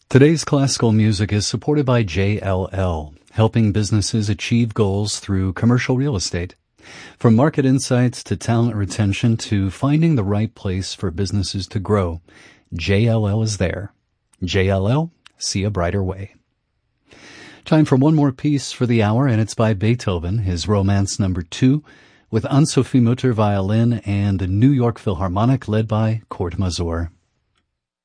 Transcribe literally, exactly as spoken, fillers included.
Today's classical music is supported by J L L, helping businesses achieve goals through commercial real estate. From market insights to talent retention to finding the right place for businesses to grow, J L L is there. J L L, see a brighter way. Time for one more piece for the hour, and it's by Beethoven, his Romance Number Two, with Anne-Sophie Mutter violin and the New York Philharmonic led by Kurt Masur.